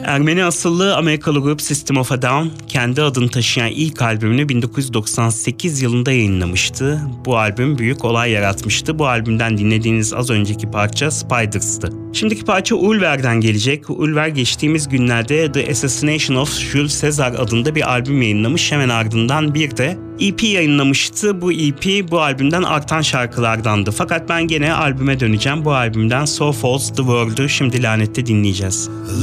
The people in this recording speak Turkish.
Ermeni asıllı Amerikalı grup System of a Down kendi adını taşıyan ilk albümünü 1998 yılında yayınlamıştı. Bu albüm büyük olay yaratmıştı. Bu albümden dinlediğiniz az önceki parça Spiders'tı. Şimdiki parça Ulver'den gelecek. Ulver geçtiğimiz günlerde The Assassination of Jules Caesar adında bir albüm yayınlamış. Hemen ardından bir de EP yayınlamıştı. Bu EP bu albümden artan şarkılardandı. Fakat ben gene albüme döneceğim. Bu albümden So Falls the World'u şimdi Lanet'te dinleyeceğiz.